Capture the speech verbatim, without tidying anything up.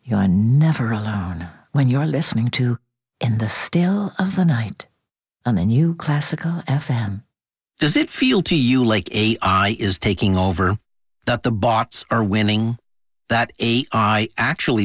You're never alone when you're listening to In the Still of the Night on the New Classical F M. Does it feel to you like A I is taking over? That the bots are winning? That A I actually